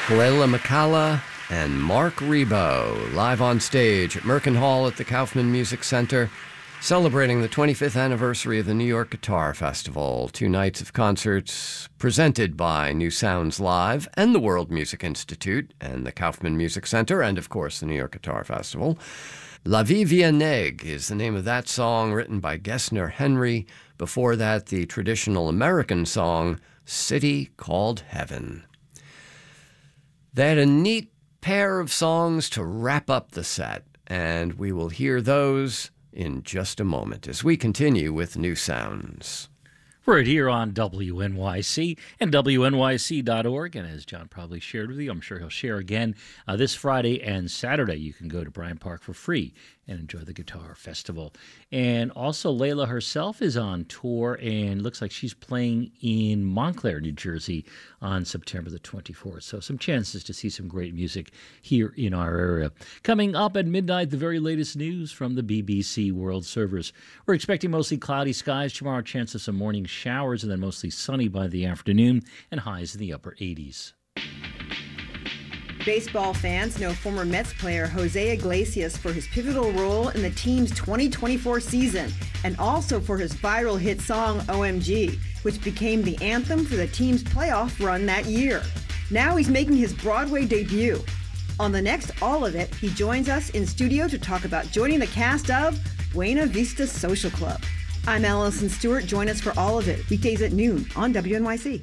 Leila McCalla and Mark Ribot, live on stage at Merkin Hall at the Kaufman Music Center, celebrating the 25th anniversary of the New York Guitar Festival. 2 nights of concerts presented by New Sounds Live and the World Music Institute and the Kaufman Music Center and, of course, the New York Guitar Festival. La Vie Via Neg is the name of that song, written by Gessner Henry. Before that, the traditional American song, City Called Heaven. They had a neat pair of songs to wrap up the set, and we will hear those in just a moment as we continue with New Sounds. Right here on WNYC and WNYC.org. And as John probably shared with you, I'm sure he'll share again this Friday and Saturday. You can go to Bryant Park for free and enjoy the Guitar Festival. And also, Leila herself is on tour and looks like she's playing in Montclair, New Jersey on September the 24th. So some chances to see some great music here in our area. Coming up at midnight, the very latest news from the BBC World Servers. We're expecting mostly cloudy skies tomorrow, chance of some morning showers, and then mostly sunny by the afternoon, and highs in the upper 80s. Baseball fans know former Mets player Jose Iglesias for his pivotal role in the team's 2024 season, and also for his viral hit song OMG, which became the anthem for the team's playoff run that year. Now he's making his Broadway debut. On the next All of It, he joins us in studio to talk about joining the cast of Buena Vista Social Club. I'm Allison Stewart. Join us for All of It, weekdays at noon on WNYC.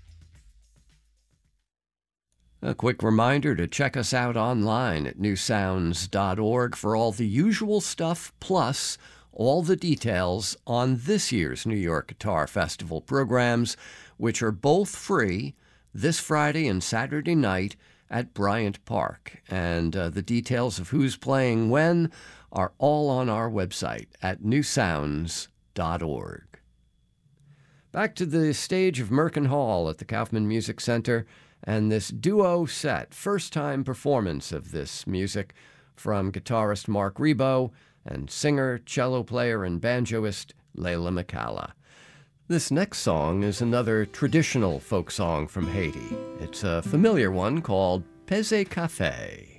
A quick reminder to check us out online at newsounds.org for all the usual stuff, plus all the details on this year's New York Guitar Festival programs, which are both free this Friday and Saturday night at Bryant Park. And the details of who's playing when are all on our website at newsounds.org. Back to the stage of Merkin Hall at the Kaufman Music Center, and this duo set, first-time performance of this music from guitarist Mark Ribot and singer, cello player, and banjoist Leila McCalla. This next song is another traditional folk song from Haiti. It's a familiar one called Peze Café.